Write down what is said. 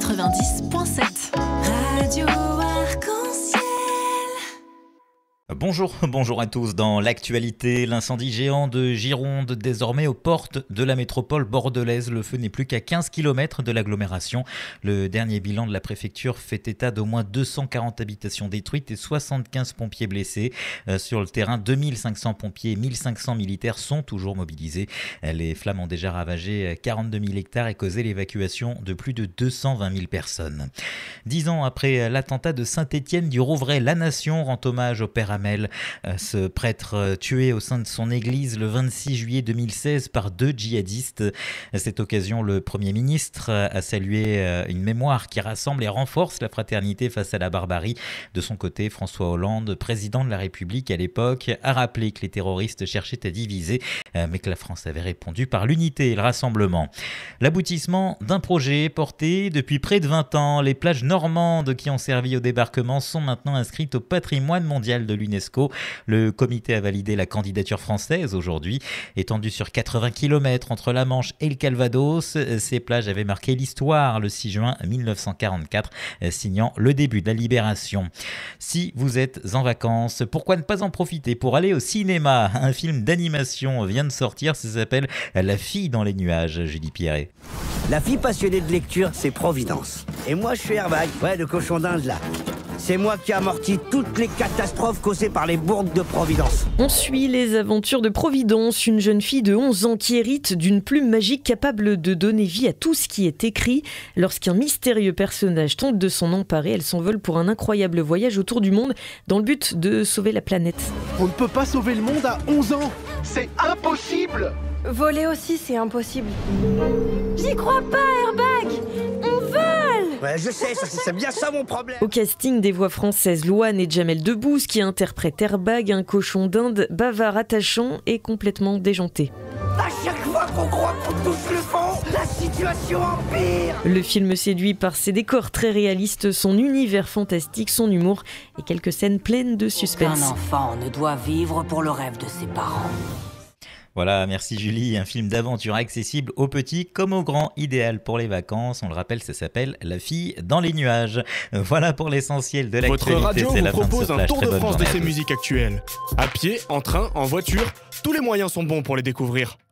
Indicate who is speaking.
Speaker 1: 90.7 Radio Arc-en-Ciel.
Speaker 2: Bonjour à tous. Dans l'actualité, l'incendie géant de Gironde, désormais aux portes de la métropole bordelaise. Le feu n'est plus qu'à 15 km de l'agglomération. Le dernier bilan de la préfecture fait état d'au moins 240 habitations détruites et 75 pompiers blessés. Sur le terrain, 2500 pompiers et 1500 militaires sont toujours mobilisés. Les flammes ont déjà ravagé 42 000 hectares et causé l'évacuation de plus de 220 000 personnes. 10 ans après l'attentat de Saint-Étienne du Rouvray, la nation rend hommage au père Hamel, ce prêtre tué au sein de son église le 26 juillet 2016 par 2 djihadistes. À cette occasion, le Premier ministre a salué une mémoire qui rassemble et renforce la fraternité face à la barbarie. De son côté, François Hollande, président de la République à l'époque, a rappelé que les terroristes cherchaient à diviser, mais que la France avait répondu par l'unité et le rassemblement. L'aboutissement d'un projet porté depuis près de 20 ans. Les plages normandes qui ont servi au débarquement sont maintenant inscrites au patrimoine mondial de l'UNESCO. Le comité a validé la candidature française aujourd'hui. Étendue sur 80 km entre la Manche et le Calvados, ces plages avaient marqué l'histoire le 6 juin 1944, signant le début de la libération. Si vous êtes en vacances, pourquoi ne pas en profiter pour aller au cinéma? Un film d'animation vient de sortir, ça s'appelle La fille dans les nuages, Julie Pierret.
Speaker 3: La fille passionnée de lecture, c'est Providence. Et moi, je suis Airbag, le cochon d'Inde là. C'est moi qui amortis toutes les catastrophes causées par les bourgs de Providence.
Speaker 4: On suit les aventures de Providence, une jeune fille de 11 ans qui hérite d'une plume magique capable de donner vie à tout ce qui est écrit. Lorsqu'un mystérieux personnage tente de s'en emparer, elle s'envole pour un incroyable voyage autour du monde dans le but de sauver la planète.
Speaker 5: On ne peut pas sauver le monde à 11 ans. C'est impossible.
Speaker 6: Voler aussi, c'est impossible. J'y crois pas, Airbag. On vole.
Speaker 3: Ouais, je sais, c'est bien ça mon problème.
Speaker 4: Au casting, des voix françaises, Louane et Jamel Debbouze qui interprètent Airbag, un cochon d'Inde bavard, attachant et complètement déjanté.
Speaker 3: À chaque fois qu'on croit qu'on touche le fond, la situation empire.
Speaker 4: Le film séduit par ses décors très réalistes, son univers fantastique, son humour et quelques scènes pleines de suspense.
Speaker 7: Un enfant ne doit vivre pour le rêve de ses parents.
Speaker 2: Voilà, merci Julie. Un film d'aventure accessible aux petits comme aux grands, idéal pour les vacances. On le rappelle, ça s'appelle La fille dans les nuages. Voilà pour l'essentiel de l'actualité.
Speaker 5: Votre radio
Speaker 2: C'est
Speaker 5: vous
Speaker 2: la fin
Speaker 5: propose
Speaker 2: de ce
Speaker 5: un
Speaker 2: flash.
Speaker 5: tour
Speaker 2: Très
Speaker 5: de
Speaker 2: bonne
Speaker 5: France de
Speaker 2: journée.
Speaker 5: ses musiques actuelles. À pied, en train, en voiture, tous les moyens sont bons pour les découvrir.